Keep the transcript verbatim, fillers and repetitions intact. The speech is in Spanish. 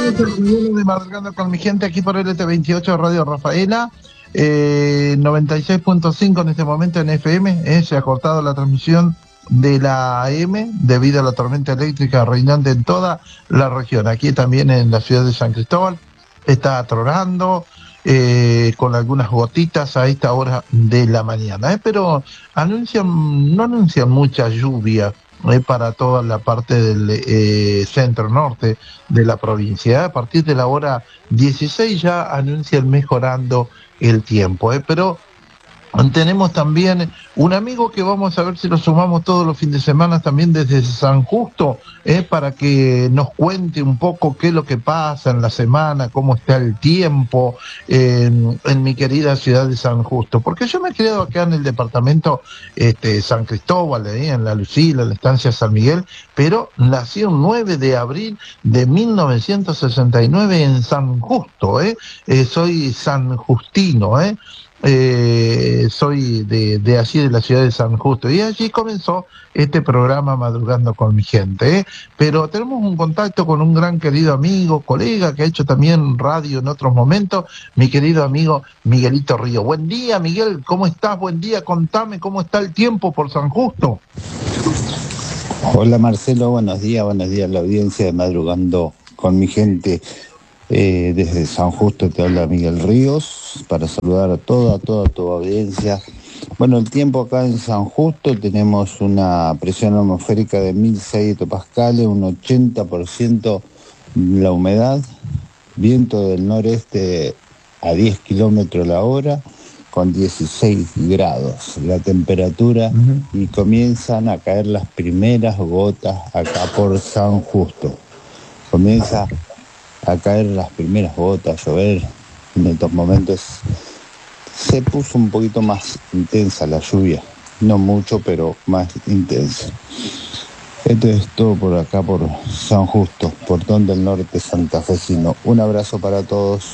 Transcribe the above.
De madrugada con mi gente aquí por L T veintiocho Radio Rafaela, eh, noventa y seis punto cinco en este momento en F M. Eh, se ha cortado la transmisión de la A M debido a la tormenta eléctrica reinante en toda la región. Aquí también en la ciudad de San Cristóbal está atronando eh, con algunas gotitas a esta hora de la mañana, eh, pero anuncian, no anuncian mucha lluvia eh, para toda la parte del eh, centro norte de la provincia. A partir de la hora dieciséis ya anuncian mejorando el tiempo, ¿eh? Pero tenemos también un amigo que vamos a ver si lo sumamos todos los fines de semana también desde San Justo, ¿eh? Para que nos cuente un poco qué es lo que pasa en la semana, cómo está el tiempo en, en mi querida ciudad de San Justo. Porque yo me he criado acá en el departamento este, San Cristóbal, ¿eh? En la Lucila, en la estancia San Miguel, pero nací un nueve de abril de mil novecientos sesenta y nueve en San Justo, ¿eh? Eh, soy sanjustino, ¿eh? Eh, soy de, de allí, de la ciudad de San Justo, y allí comenzó este programa Madrugando con mi gente, ¿eh? Pero tenemos un contacto con un gran querido amigo, colega, que ha hecho también radio en otros momentos, mi querido amigo Miguelito Río. Buen día, Miguel, ¿cómo estás? Buen día, contame cómo está el tiempo por San Justo. Hola Marcelo, buenos días, buenos días a la audiencia de Madrugando con mi gente. Eh, desde San Justo te habla Miguel Ríos para saludar a toda, toda tu audiencia. Bueno, el tiempo acá en San Justo tenemos una presión atmosférica de mil seis hectopascales, un ochenta por ciento la humedad, viento del noreste a diez kilómetros la hora, con dieciséis grados la temperatura, uh-huh. Y comienzan a caer las primeras gotas acá por San Justo. Comienza a caer las primeras gotas, a llover. En estos momentos se puso un poquito más intensa la lluvia, no mucho, pero más intensa. Esto es todo por acá, por San Justo, Portón del Norte santafesino. Un abrazo para todos.